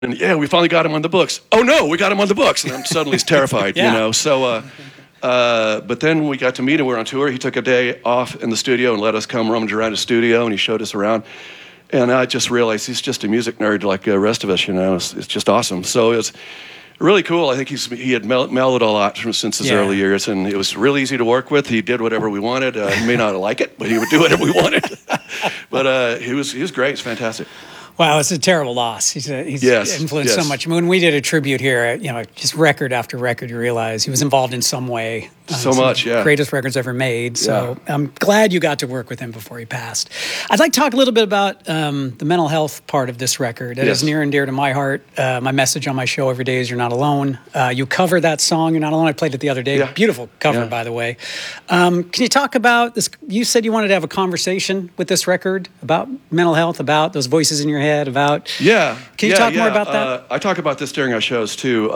And yeah, we finally got him on the books. Oh no, we got him on the books. And I'm suddenly terrified, Yeah. you know. So, but then we got to meet him. We were on tour. He took a day off in the studio and let us come rummage around his studio, and he showed us around. And I just realized he's just a music nerd like the rest of us, you know. It's just awesome. So it's really cool. I think he had mellowed a lot since his early years, and it was really easy to work with. He did whatever we wanted. He may not like it, but he would do whatever we wanted. But he was great. It's fantastic. Wow, it's a terrible loss. He's influenced so much. When we did a tribute here, just record after record, you realize he was involved in some way. So much, yeah. Greatest records ever made. So I'm glad you got to work with him before he passed. I'd like to talk a little bit about the mental health part of this record. It is near and dear to my heart. My message on my show every day is "You're not alone." You cover that song, "You're Not Alone." I played it the other day. Yeah. Beautiful cover, by the way. Can you talk about this? You said you wanted to have a conversation with this record about mental health, about those voices in your head, about... Yeah. Can you talk more about that? I talk about this during our shows, too.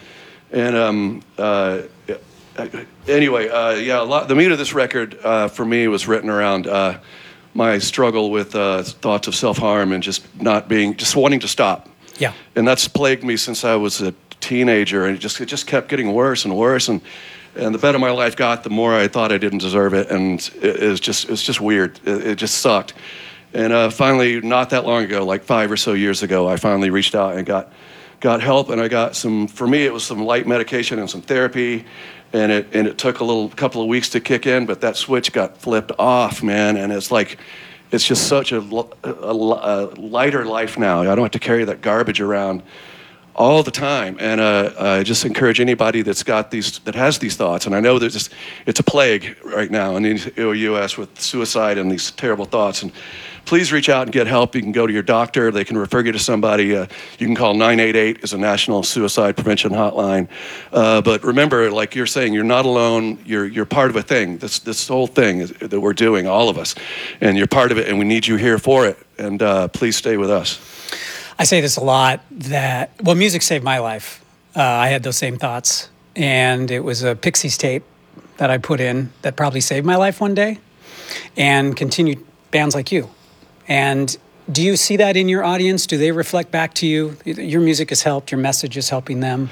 Anyway, the meat of this record for me was written around my struggle with thoughts of self-harm and just wanting to stop. Yeah. And that's plagued me since I was a teenager, and it just kept getting worse and worse. And the better my life got, the more I thought I didn't deserve it, and it was just weird. It just sucked. And finally, not that long ago, like 5 or so years ago, I finally reached out and got help, and I got for me, it was some light medication and some therapy, and it took a couple of weeks to kick in, but that switch got flipped off, man, and it's just such a lighter life now. I don't have to carry that garbage around all the time, and I just encourage anybody that has these thoughts, and I know it's a plague right now in the U.S. with suicide and these terrible thoughts, and please reach out and get help. You can go to your doctor. They can refer you to somebody. You can call 988 is a national suicide prevention hotline. But remember, like you're saying, you're not alone. You're part of a thing. This whole thing that we're doing, all of us, and you're part of it, and we need you here for it. And please stay with us. I say this a lot, music saved my life. I had those same thoughts, and it was a Pixies tape that I put in that probably saved my life one day, and continued bands like you. And do you see that in your audience? Do they reflect back to you? Your music has helped, your message is helping them?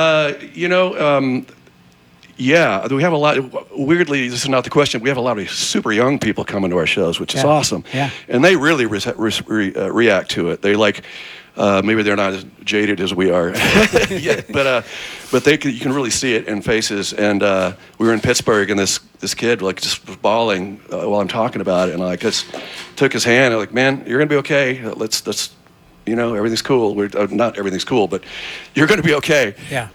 Yeah, we have a lot. Weirdly, this is not the question. We have a lot of super young people coming to our shows, which is awesome. Yeah. And they really react to it. They maybe they're not as jaded as we are, but you can really see it in faces. And we were in Pittsburgh, and this kid just was bawling while I'm talking about it, and I just took his hand. I'm like, "Man, you're gonna be okay. Let's everything's cool. Not everything's cool, but you're gonna be okay." Yeah.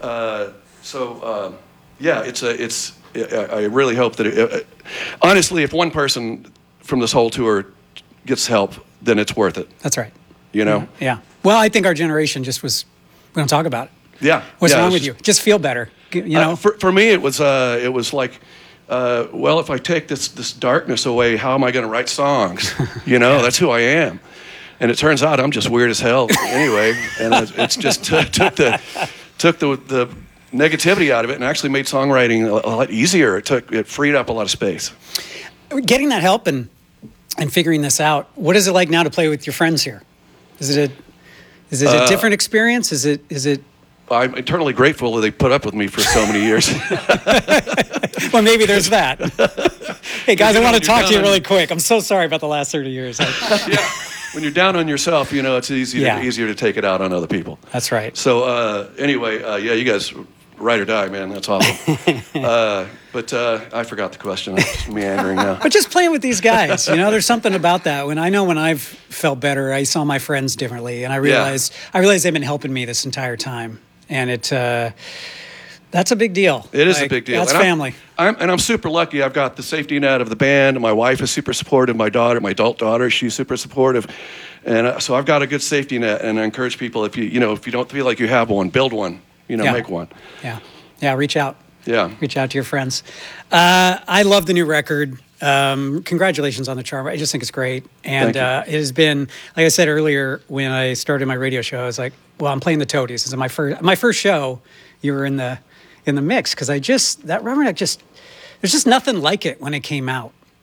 I really hope that honestly, if one person from this whole tour gets help, then it's worth it. That's right. You know? Yeah. Well, I think our generation we don't talk about it. Yeah. What's wrong with you? Just feel better. You know? For me, it was like, if I take this darkness away, how am I going to write songs? That's who I am. And it turns out I'm just weird as hell anyway. And it's just took the negativity out of it and actually made songwriting a lot easier. It freed up a lot of space. Getting that help and figuring this out, what is it like now to play with your friends here? Is it a different experience? Is it? I'm eternally grateful that they put up with me for so many years. Well, maybe there's that. Hey guys, I want to talk to you really quick. I'm so sorry about the last 30 years. Yeah. When you're down on yourself, it's easier to take it out on other people. That's right. So you guys ride or die, man. That's awesome. But I forgot the question. I'm just meandering now. But just playing with these guys, there's something about that. When I've felt better, I saw my friends differently, and I realized they've been helping me this entire time, and that's a big deal. It is a big deal. That's family. I'm super lucky. I've got the safety net of the band. My wife is super supportive. My adult daughter, she's super supportive. And so I've got a good safety net, and I encourage people, if you don't feel like you have one, build one, make one. Yeah. Yeah, reach out. Yeah. Reach out to your friends. I love the new record. Congratulations on the chart. I just think it's great. And it has been, like I said earlier, when I started my radio show, I was like, well, I'm playing the Toadies. This is my first show. You were in the mix, because there's just nothing like it when it came out.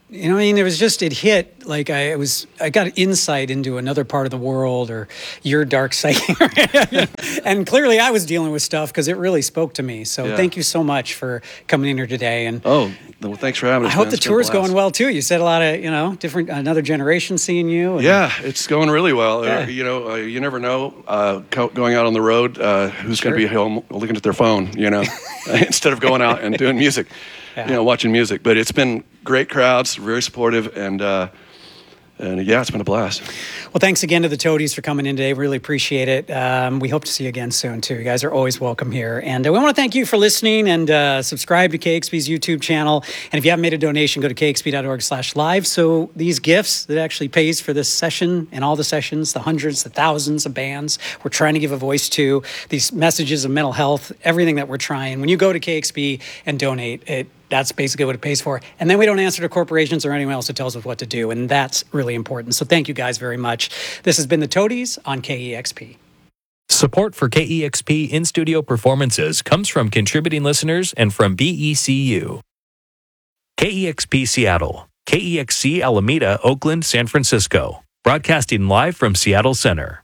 You know, I mean, it hit like I got insight into another part of the world or your dark psyche. And clearly I was dealing with stuff because it really spoke to me. So thank you so much for coming in here today. And well, thanks for having us. I hope man. the It's been a tour's blast. going well too. You said a lot of, different, another generation seeing you. And Yeah, it's going really well. Yeah. You never know going out on the road who's going to be home looking at their phone, instead of going out and doing music, watching music. But it's been great crowds, very supportive, and it's been a blast. Well, thanks again to the Toadies for coming in today. Really appreciate it. We hope to see you again soon, too. You guys are always welcome here. And we want to thank you for listening and subscribe to KXP's YouTube channel. And if you haven't made a donation, go to kxp.org/live. So these gifts that actually pays for this session and all the sessions, the hundreds, the thousands of bands we're trying to give a voice to, these messages of mental health, everything that we're trying. When you go to KXP and donate, that's basically what it pays for. And then we don't answer to corporations or anyone else that tells us what to do. And that's really important. So thank you guys very much. This has been the Toadies on KEXP. Support for KEXP in-studio performances comes from contributing listeners and from BECU. KEXP Seattle, KEXC Alameda, Oakland, San Francisco. Broadcasting live from Seattle Center.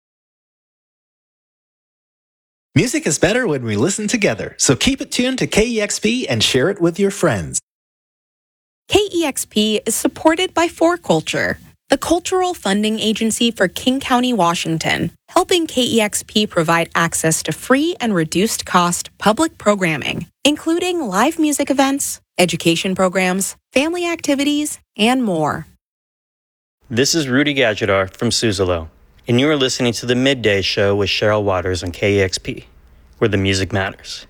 Music is better when we listen together, so keep it tuned to KEXP and share it with your friends. KEXP is supported by 4Culture, the cultural funding agency for King County, Washington, helping KEXP provide access to free and reduced cost public programming, including live music events, education programs, family activities, and more. This is Rudy Gadgetar from Suzalo, and you are listening to the Midday Show with Cheryl Waters on KEXP, where the music matters.